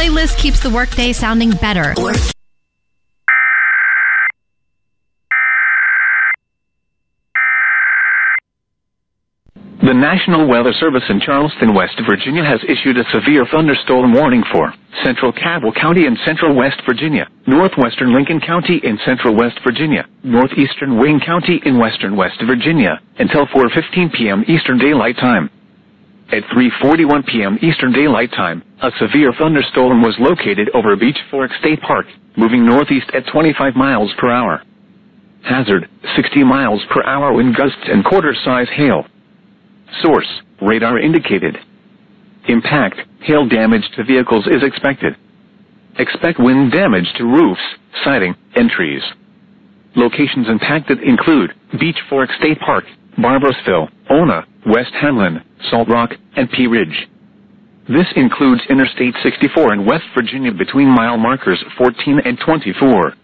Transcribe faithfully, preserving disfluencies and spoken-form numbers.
playlist keeps the workday sounding better. The National Weather Service in Charleston, West Virginia has issued a severe thunderstorm warning for central Cabell County in central West Virginia, northwestern Lincoln County in central West Virginia, northeastern Wayne County in western West Virginia, until four fifteen p m Eastern Daylight Time. At three forty-one p m Eastern Daylight Time, a severe thunderstorm was located over Beech Fork State Park, moving northeast at twenty-five miles per hour. Hazard, sixty miles per hour wind gusts and quarter-size hail. Source, radar indicated. Impact, hail damage to vehicles is expected. Expect wind damage to roofs, siding, and trees. Locations impacted include Beech Fork State Park, Barboursville, Ona, West Hamlin, Salt Rock, and Pea Ridge. This includes Interstate sixty-four in West Virginia between mile markers fourteen and twenty-four.